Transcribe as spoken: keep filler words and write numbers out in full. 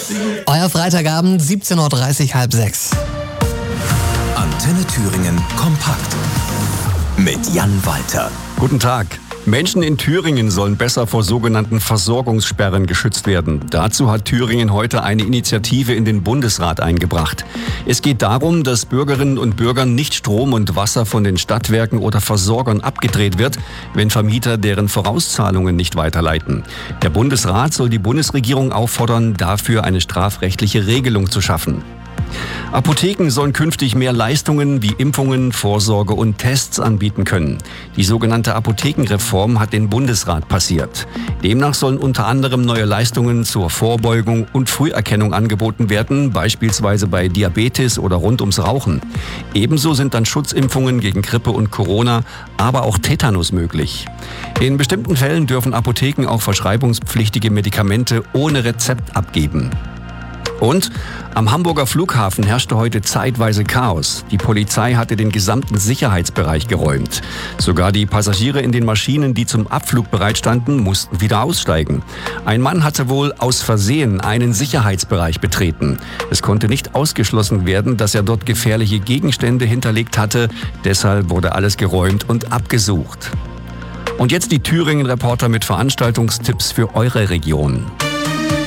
Euer Freitagabend, siebzehn Uhr dreißig, halb sechs. Antenne Thüringen kompakt mit Jan Walter. Guten Tag. Menschen in Thüringen sollen besser vor sogenannten Versorgungssperren geschützt werden. Dazu hat Thüringen heute eine Initiative in den Bundesrat eingebracht. Es geht darum, dass Bürgerinnen und Bürgern nicht Strom und Wasser von den Stadtwerken oder Versorgern abgedreht wird, wenn Vermieter deren Vorauszahlungen nicht weiterleiten. Der Bundesrat soll die Bundesregierung auffordern, dafür eine strafrechtliche Regelung zu schaffen. Apotheken sollen künftig mehr Leistungen wie Impfungen, Vorsorge und Tests anbieten können. Die sogenannte Apothekenreform hat den Bundesrat passiert. Demnach sollen unter anderem neue Leistungen zur Vorbeugung und Früherkennung angeboten werden, beispielsweise bei Diabetes oder rund ums Rauchen. Ebenso sind dann Schutzimpfungen gegen Grippe und Corona, aber auch Tetanus möglich. In bestimmten Fällen dürfen Apotheken auch verschreibungspflichtige Medikamente ohne Rezept abgeben. Und am Hamburger Flughafen herrschte heute zeitweise Chaos. Die Polizei hatte den gesamten Sicherheitsbereich geräumt. Sogar die Passagiere in den Maschinen, die zum Abflug bereitstanden, mussten wieder aussteigen. Ein Mann hatte wohl aus Versehen einen Sicherheitsbereich betreten. Es konnte nicht ausgeschlossen werden, dass er dort gefährliche Gegenstände hinterlegt hatte. Deshalb wurde alles geräumt und abgesucht. Und jetzt die Thüringen-Reporter mit Veranstaltungstipps für eure Region.